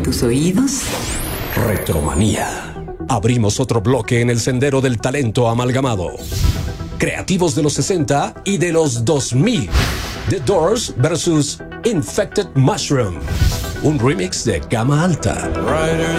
tus oídos? Retromanía. Abrimos otro bloque en el sendero del talento amalgamado. Creativos de los 60 y de los 2000. The Doors versus Infected Mushroom. Un remix de gama alta.